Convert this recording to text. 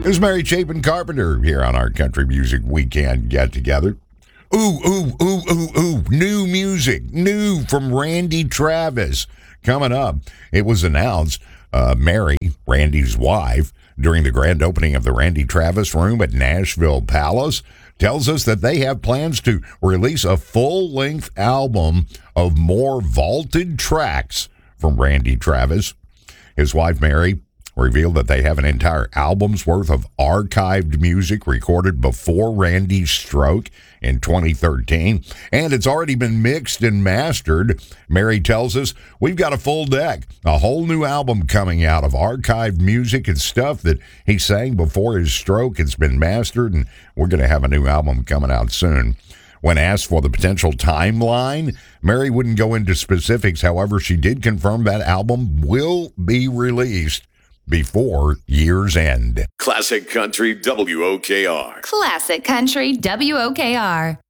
It was Mary Chapin Carpenter here on our Country Music Weekend get-together. Ooh, new music, new from Randy Travis. Coming up, it was announced Mary, Randy's wife, during the grand opening of the Randy Travis Room at Nashville Palace, tells us that they have plans to release a full-length album of more vaulted tracks from Randy Travis. His wife, Mary, revealed that they have an entire album's worth of archived music recorded before Randy's stroke in 2013, and it's already been mixed and mastered. Mary tells us, we've got a full deck, a whole new album coming out of archived music and stuff that he sang before his stroke. It's been mastered, and we're going to have a new album coming out soon. When asked for the potential timeline, Mary wouldn't go into specifics. However, she did confirm that album will be released before year's end. Classic Country WOKR. Classic Country WOKR.